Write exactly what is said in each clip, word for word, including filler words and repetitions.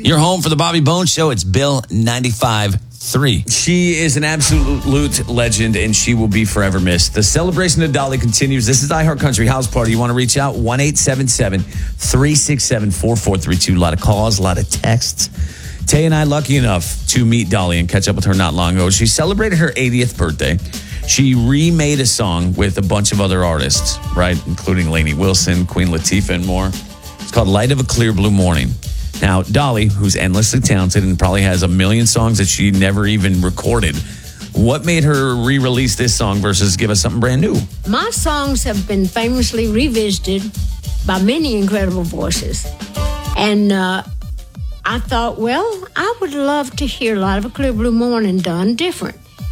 You're home for the Bobby Bones Show. It's Bill ninety-five point three. She is an absolute legend, and she will be forever missed. The celebration of Dolly continues. This is iHeart Country House Party. You want to reach out? one eight seven seven, three six seven, four four three two. A lot of calls, a lot of texts. Tay and I lucky enough to meet Dolly and catch up with her not long ago. She celebrated her eightieth birthday. She remade a song with a bunch of other artists, right, including Lainey Wilson, Queen Latifah, and more. It's called Light of a Clear Blue Morning. Now, Dolly, who's endlessly talented and probably has a million songs that she never even recorded, what made her re-release this song versus give us something brand new? My songs have been famously revisited by many incredible voices. And uh, I thought, well, I would love to hear Light of a Clear Blue Morning done different.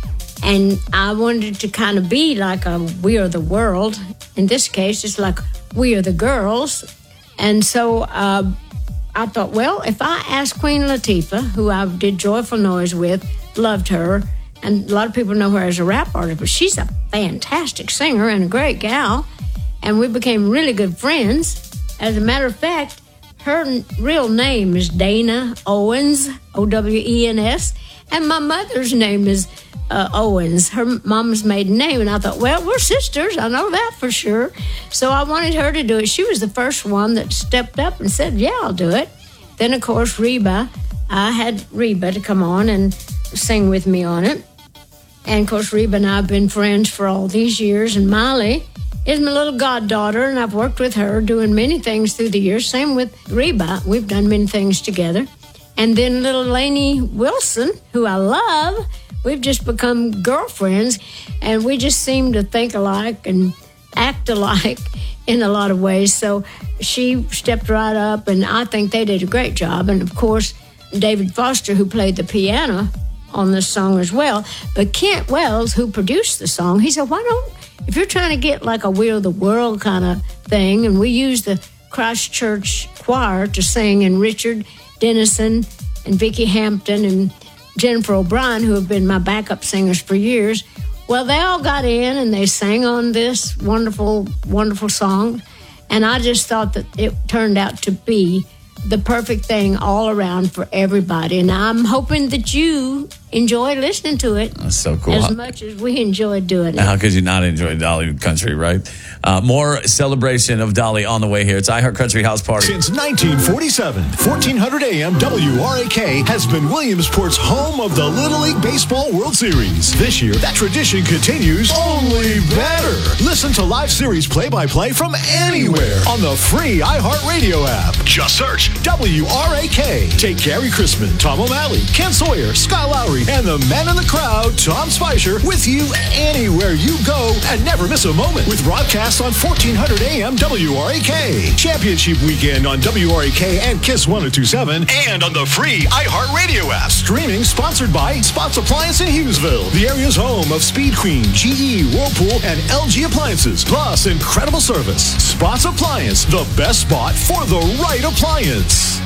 And I wanted to kind of be like a We Are the World. In this case, it's like We Are the Girls. And so uh, I thought, well, if I asked Queen Latifah, who I did Joyful Noise with, loved her, and a lot of people know her as a rap artist, but she's a fantastic singer and a great gal, and we became really good friends. As a matter of fact, her real name is Dana Owens, O W E N S, and my mother's name is uh, Owens, her mom's maiden name. And I thought, well, we're sisters. I know that for sure. So I wanted her to do it. She was the first one that stepped up and said, yeah, I'll do it. Then, of course, Reba, I had Reba to come on and sing with me on it. And, of course, Reba and I have been friends for all these years. And Molly is my little goddaughter, and I've worked with her doing many things through the years. Same with Reba. We've done many things together. And then little Lainey Wilson, who I love, we've just become girlfriends, and we just seem to think alike and act alike in a lot of ways. So she stepped right up, and I think they did a great job. And, of course, David Foster, who played the piano on this song as well. But Kent Wells, who produced the song, he said, why don't, if you're trying to get like a We Are the World kind of thing, and we use the Christchurch choir to sing, and Richard Dennison and Vicki Hampton and Jennifer O'Brien, who have been my backup singers for years. Well, they all got in and they sang on this wonderful, wonderful song. And I just thought that it turned out to be the perfect thing all around for everybody. And I'm hoping that you enjoy listening to it. That's so cool. As much as we enjoy doing it. How could you not enjoy Dolly Country, right? Uh, more celebration of Dolly on the way here. It's iHeart Country House Party. Since nineteen forty-seven, fourteen hundred A M W R A K has been Williamsport's home of the Little League Baseball World Series. This year, that tradition continues, only better. Listen to live series play-by-play from anywhere on the free iHeartRadio app. Just search W R A K. Take Gary Crispin, Tom O'Malley, Ken Sawyer, Scott Lowry, and the man in the crowd, Tom Spicer, with you anywhere you go, and never miss a moment with broadcasts on fourteen hundred A M W R A K. Championship Weekend on W R A K and Kiss one oh two point seven, and on the free iHeartRadio app. Streaming sponsored by Spots Appliance in Hughesville, the area's home of Speed Queen, G E, Whirlpool, and L G appliances, plus incredible service. Spots Appliance, the best spot for the right appliance.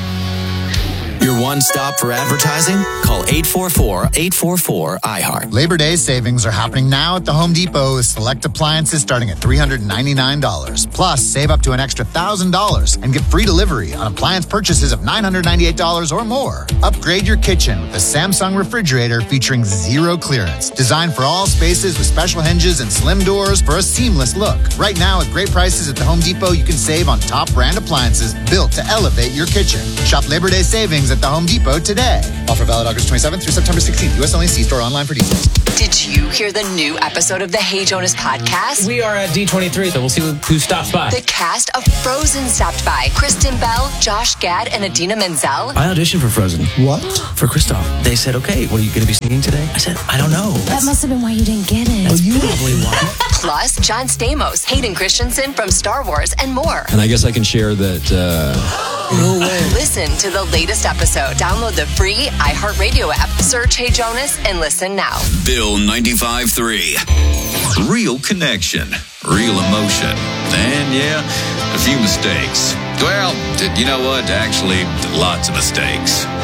Your one stop for advertising? Call eight four four, eight four four, I heart. Labor Day savings are happening now at the Home Depot with select appliances starting at three hundred ninety-nine dollars. Plus, save up to an extra one thousand dollars and get free delivery on appliance purchases of nine hundred ninety-eight dollars or more. Upgrade your kitchen with a Samsung refrigerator featuring zero clearance. Designed for all spaces with special hinges and slim doors for a seamless look. Right now, at great prices at the Home Depot, you can save on top brand appliances built to elevate your kitchen. Shop Labor Day savings at the Home Depot today. Offer valid August twenty-seventh through September sixteenth. U S only. See store online for details. Did you hear the new episode of the Hey Jonas podcast? We are at D twenty-three, so we'll see who stops by. The cast of Frozen stopped by. Kristen Bell, Josh Gad, and Adina Menzel. I auditioned for Frozen. What? For Kristoff. They said, okay, what are you going to be singing today? I said, I don't know. That must have been why you didn't get it. That's you probably why. Plus, John Stamos, Hayden Christensen from Star Wars, and more. And I guess I can share that... Uh... No way. Listen to the latest episode. Download the free iHeartRadio app. Search Hey Jonas and listen now. Bill ninety-five point three. Real connection. Real emotion. And yeah, a few mistakes. Well, you know what? Actually, lots of mistakes.